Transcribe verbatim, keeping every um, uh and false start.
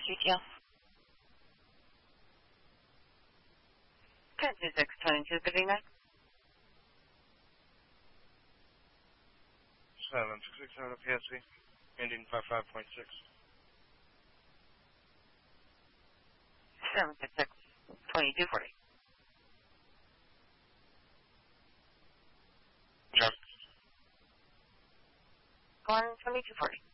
Q T L. ten two six twenty-two thirty-nine. seven six six seven P S V, ending five five point six. seven six six twenty-two forty. Yep. one twenty-two forty.